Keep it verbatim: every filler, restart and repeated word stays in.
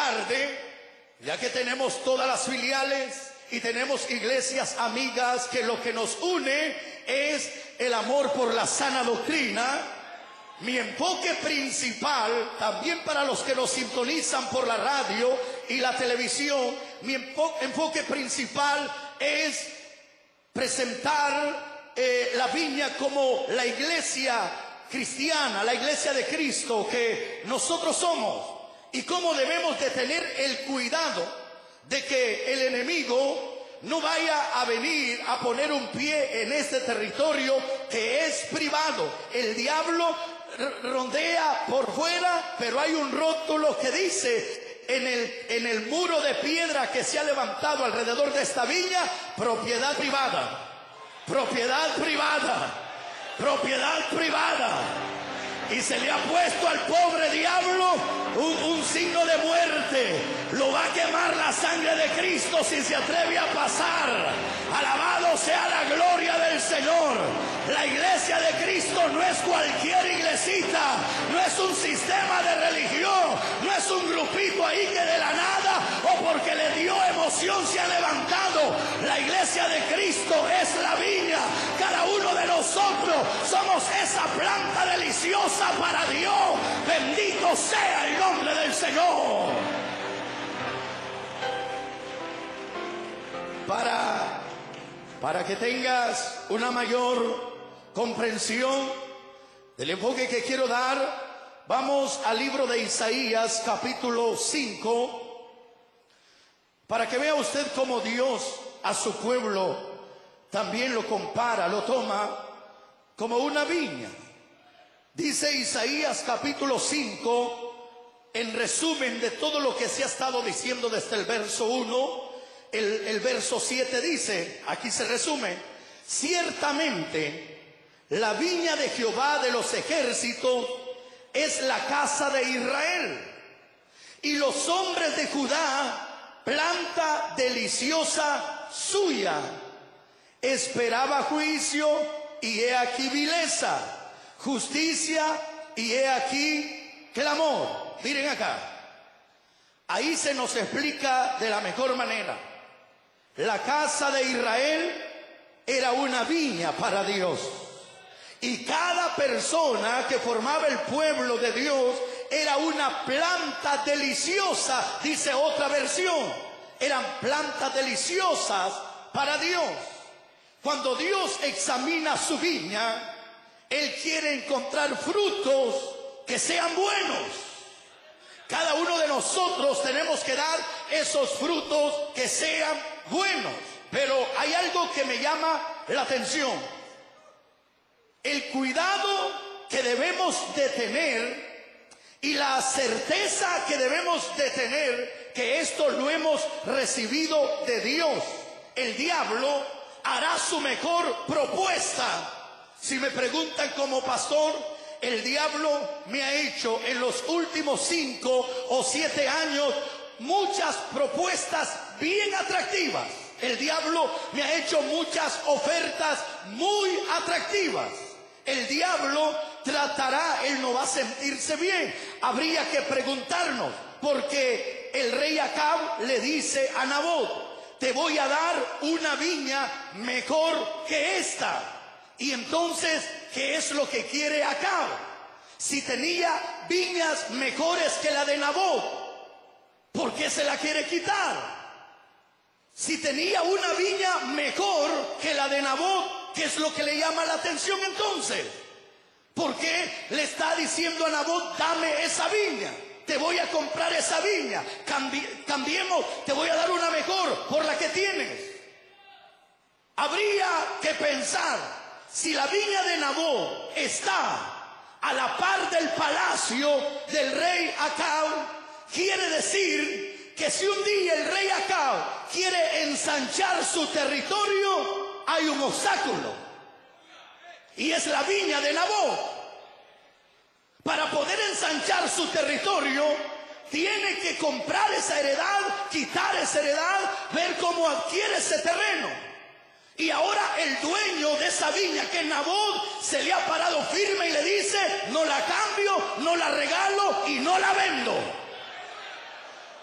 tarde, ya que tenemos todas las filiales y tenemos iglesias amigas, que lo que nos une es el amor por la sana doctrina, mi enfoque principal, también para los que nos sintonizan por la radio y la televisión, mi enfoque principal es presentar eh, la viña como la iglesia cristiana, la iglesia de Cristo que nosotros somos, y cómo debemos de tener el cuidado de que el enemigo no vaya a venir a poner un pie en este territorio que es privado. El diablo rondea por fuera, pero hay un rótulo que dice en el, en el muro de piedra que se ha levantado alrededor de esta viña: propiedad privada, propiedad privada, propiedad privada. Y se le ha puesto al pobre diablo un, un signo de muerte. Lo va a quemar la sangre de Cristo si se atreve a pasar. Alabado sea la gloria del Señor. La iglesia de Cristo no es cualquier iglesita, no es un sistema de religión, no es un grupito ahí que de la nada o porque le dio emoción se ha levantado. La iglesia de Cristo es la viña. Cada uno de nosotros somos esa planta deliciosa para Dios. Bendito sea el nombre del Señor. Para, para que tengas una mayor comprensión del enfoque que quiero dar, vamos al libro de Isaías capítulo cinco, para que vea usted cómo Dios a su pueblo también lo compara, lo toma como una viña. Dice Isaías capítulo cinco, en resumen de todo lo que se ha estado diciendo desde el verso uno, el, el verso siete dice, aquí se resume: ciertamente la viña de Jehová de los ejércitos es la casa de Israel, y los hombres de Judá planta deliciosa suya. Esperaba juicio, y he aquí vileza; justicia, y he aquí clamor. Miren acá, ahí se nos explica de la mejor manera. La casa de Israel era una viña para Dios, y cada persona que formaba el pueblo de Dios era una planta deliciosa. Dice otra versión, eran plantas deliciosas para Dios. Cuando Dios examina su viña, Él quiere encontrar frutos que sean buenos. Cada uno de nosotros tenemos que dar esos frutos que sean buenos. Pero hay algo que me llama la atención: el cuidado que debemos de tener y la certeza que debemos de tener que esto lo hemos recibido de Dios. El diablo hará su mejor propuesta. Si me preguntan como pastor, el diablo me ha hecho en los últimos cinco o siete años muchas propuestas bien atractivas. El diablo me ha hecho muchas ofertas muy atractivas. El diablo tratará, él no va a sentirse bien. Habría que preguntarnos, porque el rey Acab le dice a Nabot: te voy a dar una viña mejor que esta. Y entonces, ¿qué es lo que quiere Acab? Si tenía viñas mejores que la de Nabot, ¿por qué se la quiere quitar? Si tenía una viña mejor que la de Nabot, ¿qué es lo que le llama la atención entonces? ¿Por qué le está diciendo a Nabot: dame esa viña, te voy a comprar esa viña, Cambi- cambiemos, te voy a dar una mejor por la que tienes? Habría que pensar, si la viña de Nabot está a la par del palacio del rey Acab, quiere decir que si un día el rey Acab quiere ensanchar su territorio, hay un obstáculo, y es la viña de Nabot. Para poder ensanchar su territorio, tiene que comprar esa heredad, quitar esa heredad, ver cómo adquiere ese terreno. Y ahora el dueño de esa viña, que es Nabot, se le ha parado firme y le dice: no la cambio, no la regalo y no la vendo.